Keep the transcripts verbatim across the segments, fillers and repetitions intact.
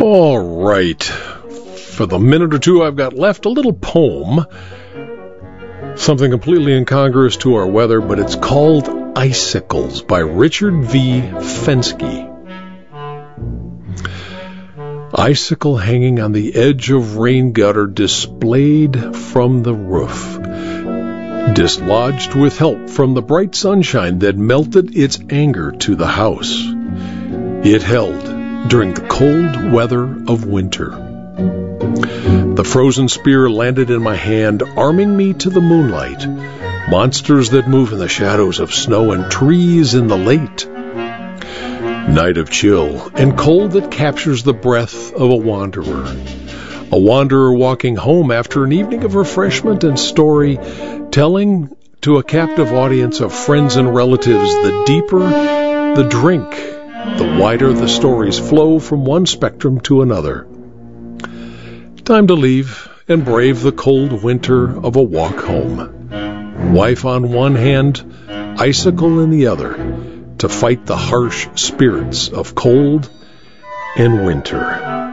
All right. For the minute or two I've got left, a little poem. Something completely incongruous to our weather, but it's called Icicles by Richard V. Fenske. Icicle hanging on the edge of rain gutter displayed from the roof. Dislodged with help from the bright sunshine that melted its anger to the house. It held during the cold weather of winter. The frozen spear landed in my hand, arming me to the moonlight. Monsters that move in the shadows of snow and trees in the late. Night of chill and cold that captures the breath of a wanderer. A wanderer walking home after an evening of refreshment and story, telling to a captive audience of friends and relatives the deeper the drink, the wider the stories flow from one spectrum to another. Time to leave and brave the cold winter of a walk home. Wife on one hand, icicle in the other, to fight the harsh spirits of cold and winter.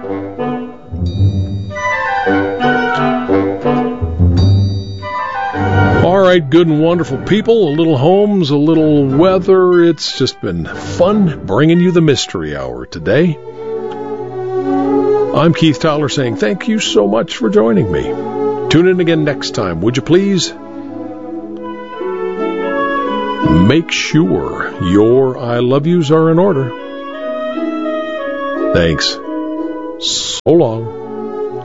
All right, good and wonderful people, a little homes, a little weather. It's just been fun bringing you the Mystery Hour today. I'm Keith Tyler saying thank you so much for joining me. Tune in again next time, would you please? Make sure your I love yous are in order. Thanks. So long.